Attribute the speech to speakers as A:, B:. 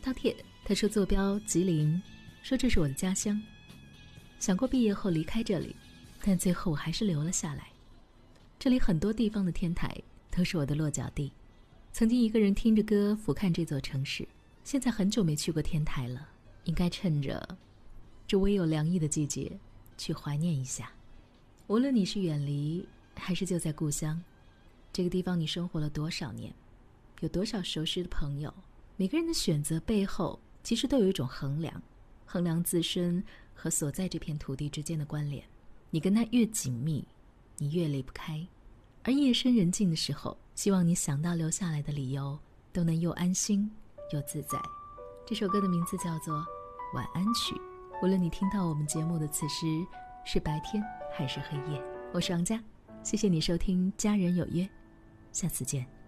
A: 饕餮他说坐标吉林，说这是我的家乡。想过毕业后离开这里，但最后我还是留了下来。这里很多地方的天台都是我的落脚地。曾经一个人听着歌俯瞰这座城市，现在很久没去过天台了，应该趁着这微有凉意的季节去怀念一下。无论你是远离还是就在故乡，这个地方你生活了多少年，有多少熟识的朋友，每个人的选择背后其实都有一种衡量自身和所在这片土地之间的关联。你跟它越紧密，你越离不开。而夜深人静的时候，希望你想到留下来的理由都能又安心又自在。这首歌的名字叫做《晚安曲》。无论你听到我们节目的此时是白天还是黑夜，我是王佳，谢谢你收听家人有约，下次见。